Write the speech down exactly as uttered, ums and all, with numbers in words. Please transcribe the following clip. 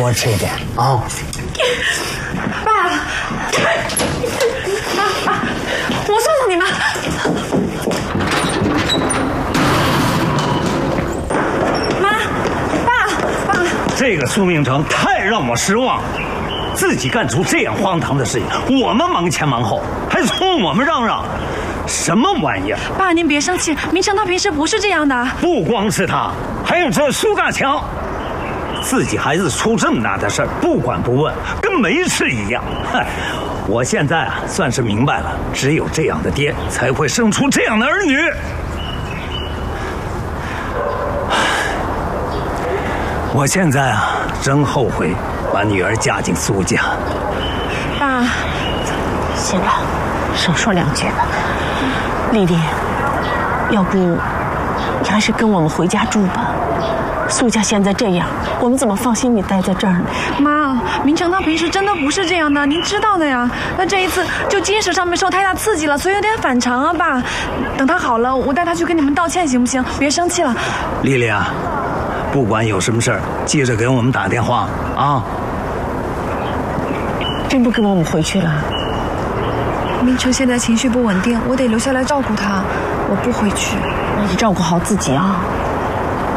多吃一点啊。 爸，爸爸，我送送你们。妈，爸，爸， 这个苏明成太让我失望了，自己干出这样荒唐的事情，我们忙前忙后，还冲我们嚷嚷。 什么玩意儿！ 爸，您别生气，明成他平时不是这样的。 不光是他，还有这苏大强，自己孩子出这么大的事儿，不管不问，跟没事一样。嗨，我现在啊，算是明白了，只有这样的爹，才会生出这样的儿女。我现在啊，真后悔把女儿嫁进苏家。 爸， 行了，少说两句吧。 丽丽，要不你还是跟我们回家住吧。苏家现在这样，我们怎么放心你待在这儿呢？ 妈，明成他平时真的不是这样的，您知道的呀。那这一次就精神上面受太大刺激了，所以有点反常啊，爸。等他好了，我带他去跟你们道歉，行不行？别生气了。 丽丽啊，不管有什么事儿，记着给我们打电话啊。 真不跟我们回去了？ 明成现在情绪不稳定，我得留下来照顾他，我不回去。 那你照顾好自己啊。